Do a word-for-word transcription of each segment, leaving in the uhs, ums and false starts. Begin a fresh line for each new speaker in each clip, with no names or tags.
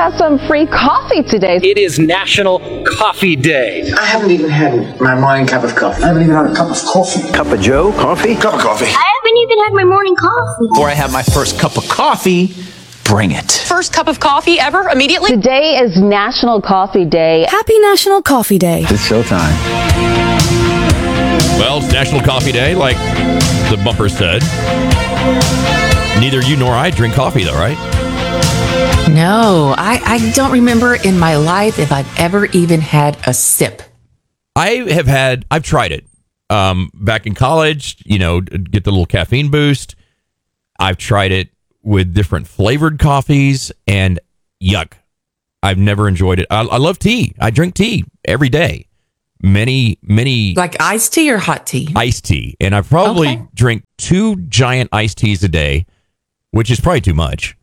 has some free coffee today.
It is National Coffee Day.
I haven't even had my morning cup of coffee. I haven't even had a cup of coffee.
Cup of Joe? Coffee?
Cup of coffee.
I haven't even had my morning coffee.
Before I have my first cup of coffee, bring it.
First cup of coffee ever, immediately?
Today is National Coffee Day.
Happy National Coffee Day.
It's showtime.
Well, it's National Coffee Day, like the bumper said. Neither you nor I drink coffee, though, right?
No, I, I don't remember in my life if I've ever even had a sip.
I have had, I've tried it. Um, back in college, you know, get the little caffeine boost. I've tried it with different flavored coffees, and yuck. I've never enjoyed it. I, I love tea. I drink tea every day. Many, many.
Like iced tea or hot tea?
Iced tea. And I probably
Okay.
drink two giant iced teas a day, which is probably too much.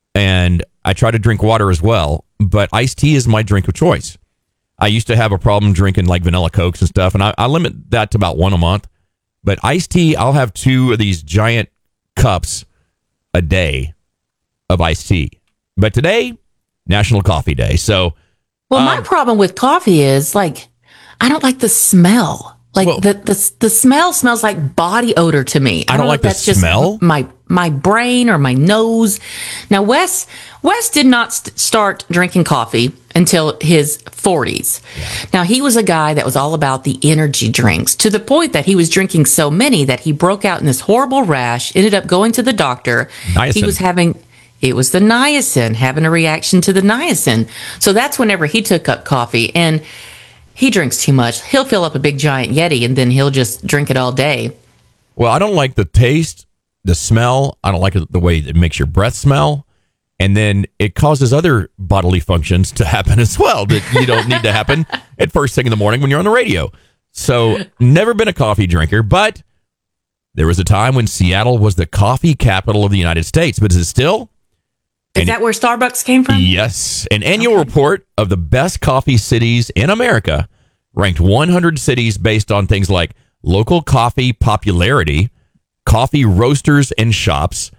And I try to drink water as well, but iced tea is my drink of choice. I used to have a problem drinking like vanilla Cokes and stuff, and I, I limit that to about one a month. But iced tea, I'll have two of these giant cups a day of iced tea. But today, National Coffee Day. So,
Well,
um,
my problem with coffee is like, I don't like the smell. Like
Well-
the, the the smell smells like body odor to me.
I don't
know
like
if
the
that's just
smell?
my my brain or my nose. Now, Wes Wes did not st- start drinking coffee until his forties. Now, he was a guy that was all about the energy drinks, to the point that he was drinking so many that he broke out in this horrible rash, ended up going to the doctor.
Niacin.
He was having it was the niacin, having a reaction to the niacin. So that's whenever he took up coffee, and he drinks too much. He'll fill up a big giant Yeti and then he'll just drink it all day.
well, I don't like the taste, the smell. I don't like it, the way it makes your breath smell. And then it causes other bodily functions to happen as well that you don't need to happen at first thing in the morning when you're on the radio. So, never been a coffee drinker, but there was a time when Seattle was the coffee capital of the United States. But is it still?
Is
And
that where Starbucks came from?
Yes. An annual report of the best coffee cities in America ranked one hundred cities based on things like local coffee popularity, coffee roasters and shops,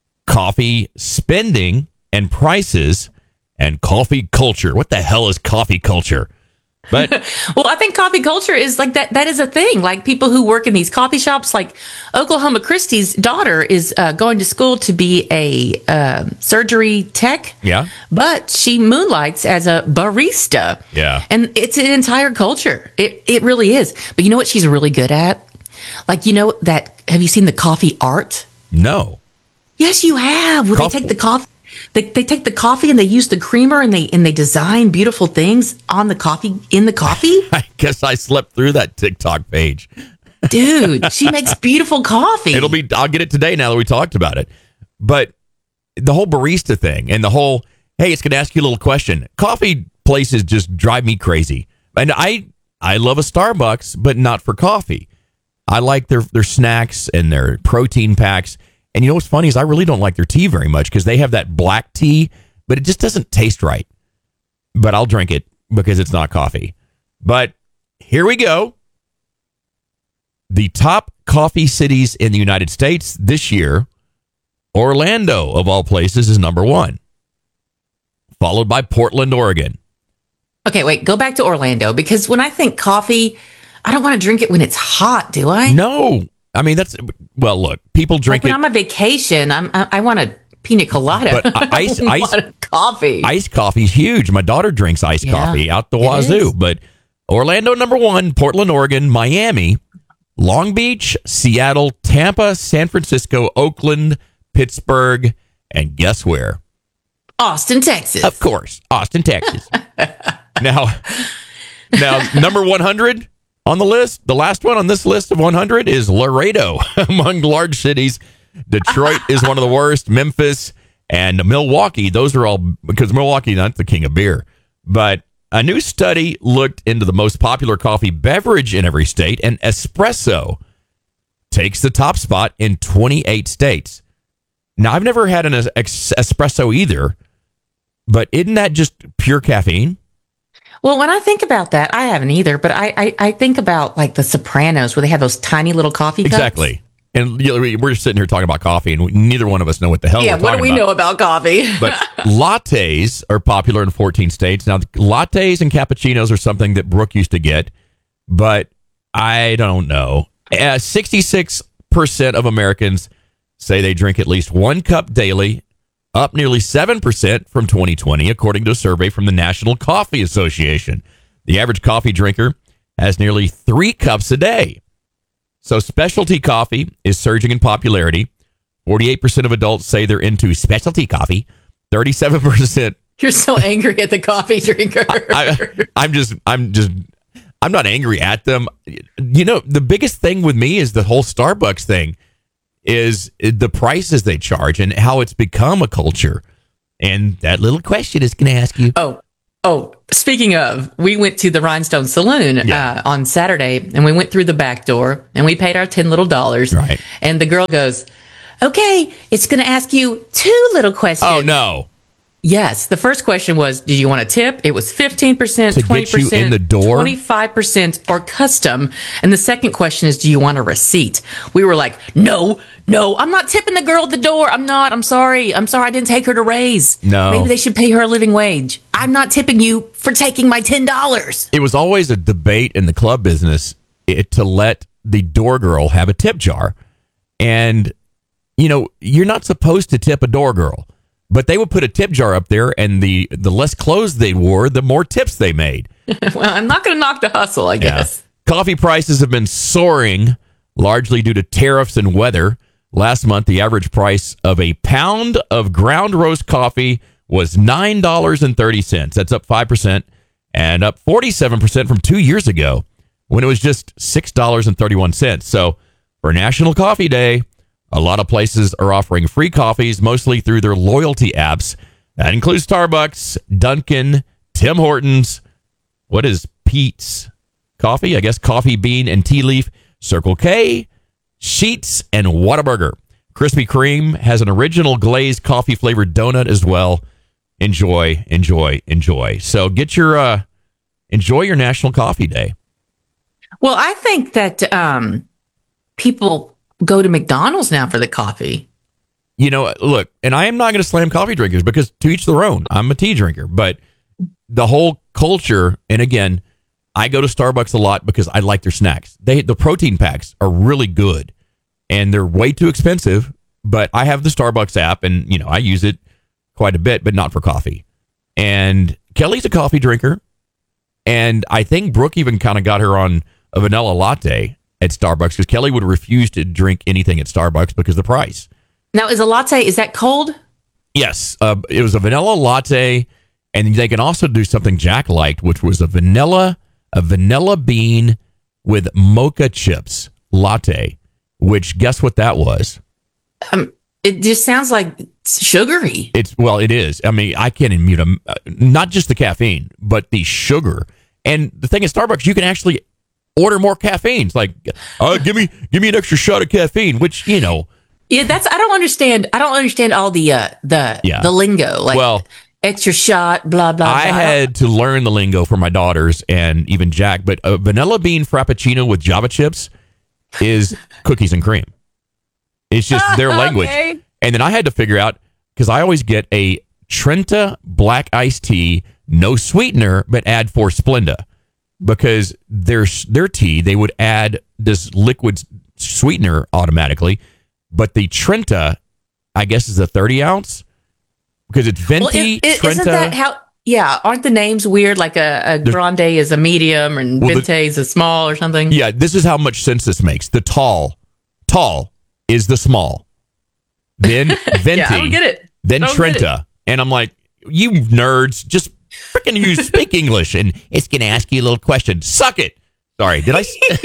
coffee spending and prices, and coffee culture. What the hell is coffee culture? But
Well, I think coffee culture is like that. That is a thing. Like people who work in these coffee shops, like Oklahoma Christie's daughter is uh, going to school to be a uh, surgery tech.
Yeah.
But she moonlights as a barista.
Yeah.
And it's an entire culture. It it really is. But you know what she's really good at? Like, you know that, have you seen the coffee art?
no.
Yes, you have. Where
Coffee-
they take the coffee, they, they take the coffee and they use the creamer and they and they design beautiful things on the coffee in the coffee.
I guess I slept through that TikTok page.
Dude, she makes beautiful coffee.
It'll be, I'll get it today now that we talked about it. But the whole barista thing and the whole, hey, it's going to ask you a little question. Coffee places just drive me crazy. And I, I love a Starbucks, but not for coffee. I like their, their snacks and their protein packs. And you know what's funny is I really don't like their tea very much because they have that black tea, but it just doesn't taste right. But I'll drink it because it's not coffee. But here we go. The top coffee cities in the United States this year, Orlando, of all places, is number one, followed by Portland, Oregon.
Okay, wait, go back to Orlando, because when I think coffee, I don't want to drink it when it's hot, do I?
No. I mean, that's, well, look, people drink
Like when
it.
I'm on vacation, I'm, I, I want a pina colada.
But i- ice-
I don't
ice-
want a coffee.
Iced coffee's huge. My daughter drinks iced
Yeah,
coffee out the
it
wazoo.
is.
But Orlando, number one, Portland, Oregon, Miami, Long Beach, Seattle, Tampa, San Francisco, Oakland, Pittsburgh, and guess where?
Austin, Texas.
Of course, Austin, Texas. now, now, number one hundred on the list, the last one on this list of one hundred is Laredo. Among large cities, Detroit is one of the worst. Memphis and Milwaukee, those are all, because Milwaukee not the king of beer. But a new study looked into the most popular coffee beverage in every state, and espresso takes the top spot in twenty-eight states. Now, I've never had an es- espresso either, but isn't that just pure caffeine?
Well, when I think about that, I haven't either, but I, I, I think about like the Sopranos where they have those tiny little coffee cups.
Exactly. And you know, we- we're just sitting here talking about coffee, and we, neither one of us know what the hell
Yeah,
we're
what
talking
do we
about.
know about coffee?
But lattes are popular in fourteen states. Now, lattes and cappuccinos are something that Brooke used to get, but I don't know. Uh, sixty-six percent of Americans say they drink at least one cup daily, up nearly seven percent from twenty twenty, according to a survey from the National Coffee Association. The average coffee drinker has nearly three cups a day. So specialty coffee is surging in popularity. forty-eight percent of adults say they're into specialty coffee. thirty-seven percent.
You're so angry at the coffee drinker.
I, I'm just, I'm just, I'm not angry at them. You know, the biggest thing with me is the whole Starbucks thing is the prices they charge and how it's become a culture. And that little question is going to ask you.
Oh, oh, speaking of, we went to the Rhinestone Saloon
Yeah.
uh, on Saturday, and we went through the back door, and we paid our ten little dollars.
Right.
And the girl goes, okay, it's going to ask you two little questions.
Oh, no.
Yes. The first question was, do you want a tip? It was fifteen percent,
To get
twenty percent,
you in the door?
twenty-five percent, or custom. And the second question is, do you want a receipt? We were like, no, no, I'm not tipping the girl at the door. I'm not. I'm sorry. I'm sorry. I didn't take her to raise.
No.
Maybe they should pay her a living wage. I'm not tipping you for taking my ten dollars.
It was always a debate in the club business it, to let the door girl have a tip jar. And, you know, you're not supposed to tip a door girl. But they would put a tip jar up there, and the, the less clothes they wore, the more tips they made.
Well, I'm not going to knock the hustle, I guess.
Coffee prices have been soaring, largely due to tariffs and weather. Last month, the average price of a pound of ground roast coffee was nine dollars and thirty cents. That's up five percent and up forty-seven percent from two years ago when it was just six dollars and thirty-one cents. So for National Coffee Day, a lot of places are offering free coffees, mostly through their loyalty apps. That includes Starbucks, Dunkin', Tim Hortons. What is Pete's Coffee? I guess Coffee Bean and Tea Leaf, Circle K, Sheetz, and Whataburger. Krispy Kreme has an original glazed coffee flavored donut as well. Enjoy, enjoy, enjoy. So get your, uh, enjoy your National Coffee Day.
Well, I think that um, people go to McDonald's now for the coffee.
You know, look, and I am not going to slam coffee drinkers because to each their own. I'm a tea drinker, but the whole culture, and again, I go to Starbucks a lot because I like their snacks. They the protein packs are really good, and they're way too expensive. But I have the Starbucks app, and you know I use it quite a bit, but not for coffee. And Kelly's a coffee drinker, and I think Brooke even kind of got her on a vanilla latte at Starbucks because Kelly would refuse to drink anything at Starbucks because of the price.
Now, is a latte, is that cold?
Yes, uh, it was a vanilla latte, and they can also do something Jack liked, which was a vanilla, a vanilla bean with mocha chips latte. Which guess what that was?
Um, it just sounds like sugary.
It's well, it is. I mean, I can't admit them. Uh, not just the caffeine, but the sugar. And the thing is, Starbucks, you can actually order more caffeine. It's like, uh, give me, give me an extra shot of caffeine. Which you know,
Yeah, that's, I don't understand. I don't understand all the, uh, the,
Yeah.
the lingo. Like,
Well,
extra shot, blah, blah,
I
blah.
had to learn the lingo for my daughters and even Jack. But a vanilla bean frappuccino with Java chips is cookies and cream. It's just their language.
Okay.
And then I had to figure out, because I always get a Trenta black iced tea, no sweetener, but add for Splenda. Because their their tea, they would add this liquid sweetener automatically. But the Trenta, I guess, is a thirty ounce. Because it's venti,
Well, is, is,
Trenta.
isn't that how, yeah, aren't the names weird? Like a, a grande is a medium and
Well, the-
venti is a small or something?
Yeah, this is how much sense this makes. The tall, tall is the small. Then venti.
Yeah, I don't get it.
Then
I don't get
Trenta. And I'm like, you nerds, just freaking you speak English and it's going to ask you a little question. Suck it. Sorry, did I?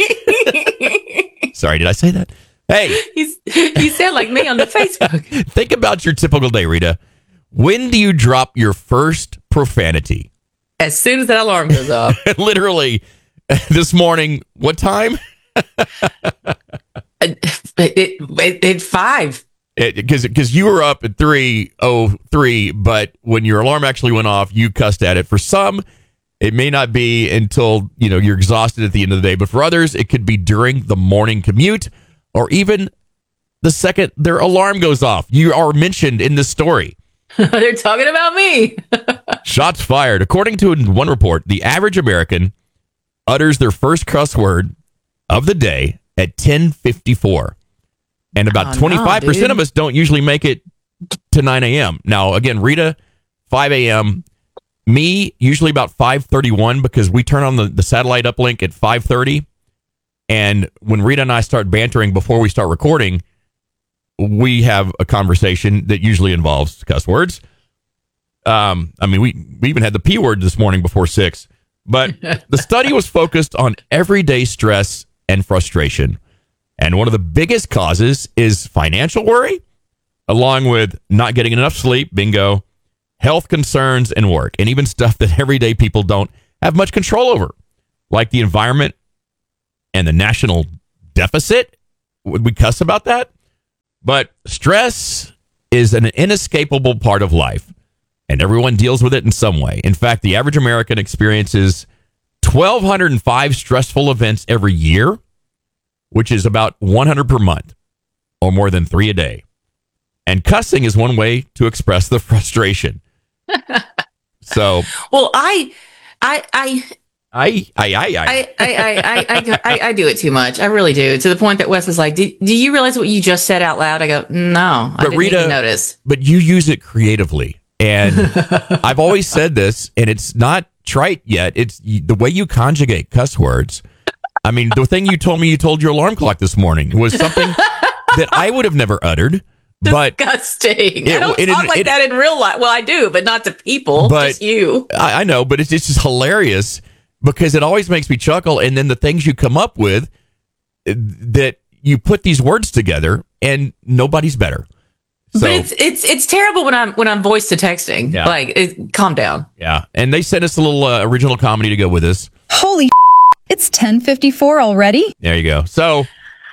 s- Sorry, did I say that? Hey,
He's, he said like me on the Facebook.
think about your typical day, Rita. When do you drop your first profanity?
As soon as that alarm goes off.
Literally, this morning, what time?
It, it, it, it five.
Because because you were up at three oh three, but when your alarm actually went off, you cussed at it. For some, it may not be until you know you're exhausted at the end of the day, but for others, it could be during the morning commute or even the second their alarm goes off. You are mentioned in this story.
They're talking about me.
Shots fired. According to one report, the average American utters their first cuss word of the day at ten fifty-four. And about
Oh,
twenty-five percent
no,
of us don't usually make it to nine a.m. Now, again, Rita, five a.m. Me, usually about five thirty-one because we turn on the, the satellite uplink at five thirty. And when Rita and I start bantering before we start recording, we have a conversation that usually involves cuss words. Um, I mean, we, we even had the P word this morning before six. But the study was focused on everyday stress and frustration. And one of the biggest causes is financial worry, along with not getting enough sleep, bingo, health concerns, and work, and even stuff that everyday people don't have much control over, like the environment and the national deficit. Would we cuss about that? But stress is an inescapable part of life, and everyone deals with it in some way. In fact, the average American experiences one thousand two hundred five stressful events every year, which is about one hundred per month, or more than three a day. And cussing is one way to express the frustration. So,
Well, I, I, I,
I, I, I, I,
I, I, I, I, I, I do it too much. I really do. To the point that Wes was like, "Do, do you realize what you just said out loud?" I go, "No, I didn't
Rita,
even notice."
But you use it creatively. And I've always said this, and it's not trite yet. It's the way you conjugate cuss words. I mean, the thing you told me you told your alarm clock this morning was something that I would have never uttered. But
Disgusting.
It-
I don't
it-
talk
it-
like
it-
that in real life. Well, I do, but not to people.
But-
Just you.
I, I know, but it's, it's just hilarious because it always makes me chuckle. And then the things you come up with uh, that you put these words together and nobody's better. So,
But it's it's it's terrible when I'm when I'm voice to texting.
Yeah.
Like, it, calm down.
yeah. And they sent us a little uh, original comedy to go with this.
Holy it's ten fifty-four already?
There you go. So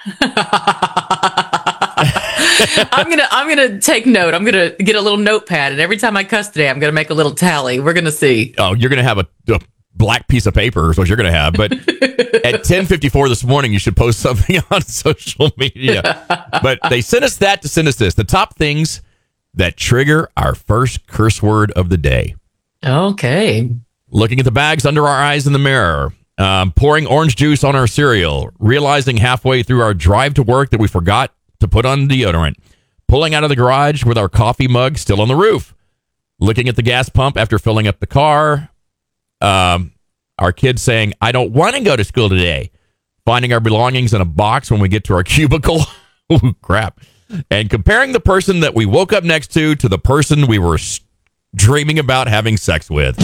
I'm gonna I'm gonna take note. I'm gonna get a little notepad, and every time I cuss today, I'm gonna make a little tally. We're gonna see.
oh, you're going to have a, a black piece of paper is what you're going to have. But at ten fifty-four this morning, you should post something on social media. But they sent us that to send us this. The top things that trigger our first curse word of the day.
Okay.
Looking at the bags under our eyes in the mirror. Um, pouring orange juice on our cereal. Realizing halfway through our drive to work that we forgot to put on deodorant. Pulling out of the garage with our coffee mug still on the roof. Looking at the gas pump after filling up the car. Um, our kids saying, "I don't want to go to school today." Finding our belongings in a box when we get to our cubicle. Ooh, crap. And comparing the person that we woke up next to to the person we were s- dreaming about having sex with.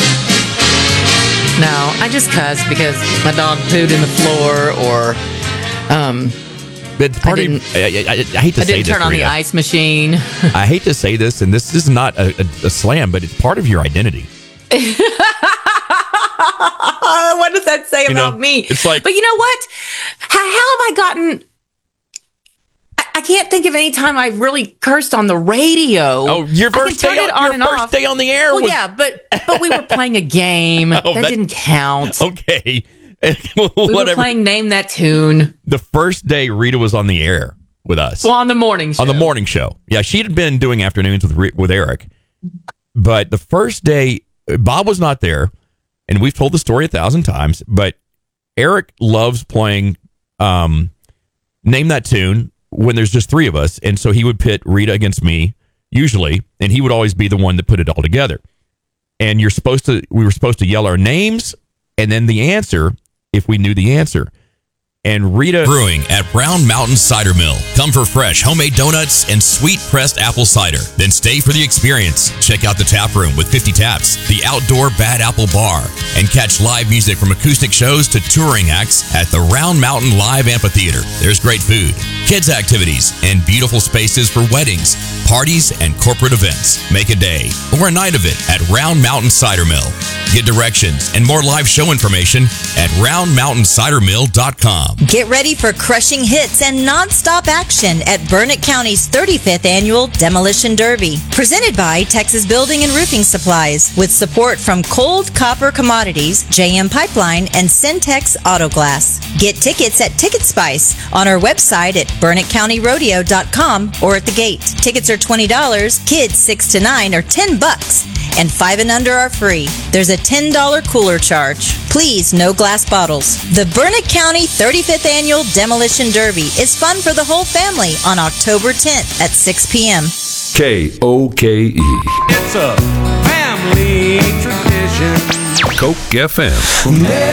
No, I just cuss because my dog pooed in the floor, or um,
It's part
I
of, I, I, I hate to
I
say
didn't
this,
turn on the
Rita.
ice machine.
I hate to say this, and this is not a, a, a slam, but it's part of your identity.
What does that say
You know,
about me?
it's like-
but you know what? How, how have I gotten? I, I can't think of any time I really cursed on the radio.
Oh, your
I can
first day
turn
on,
it on
your
and
first
off.
day on the air
Well,
was
yeah, but but we were playing a game that,
that-
didn't count.
okay.
We were
Whatever.
playing Name That Tune.
The first day Rita was on the air with us.
Well, on the morning show.
On the morning show. Yeah, she had been doing afternoons with Re- with Eric. But the first day, Bob was not there, and we've told the story a thousand times, but Eric loves playing um, Name That Tune when there's just three of us, and so he would pit Rita against me, usually, and he would always be the one that put it all together. And you're supposed to, we were supposed to yell our names, and then the answer, if we knew the answer. And Rita...
Brewing at Round Mountain Cider Mill. Come for fresh homemade donuts and sweet pressed apple cider. Then stay for the experience. Check out the tap room with fifty taps, the outdoor Bad Apple Bar, and catch live music from acoustic shows to touring acts at the Round Mountain Live Amphitheater. There's great food, kids activities, and beautiful spaces for weddings, parties, and corporate events. Make a day or a night of it at Round Mountain Cider Mill. Get directions and more live show information at round mountain cider mill dot com.
Get ready for crushing hits and nonstop action at Burnett County's thirty-fifth Annual Demolition Derby. Presented by Texas Building and Roofing Supplies, with support from Cold Copper Commodities, J M Pipeline, and Syntex Auto Glass. Get tickets at Ticket Spice on our website at burnett county rodeo dot com or at the gate. Tickets are twenty dollars, kids six to nine are ten bucks, and five and under are free. There's a ten dollars cooler charge. Please, no glass bottles. The Burnett County thirty-fifth Annual Demolition Derby is fun for the whole family on October tenth at six p.m.
K O K E.
It's a family tradition.
Coke F M.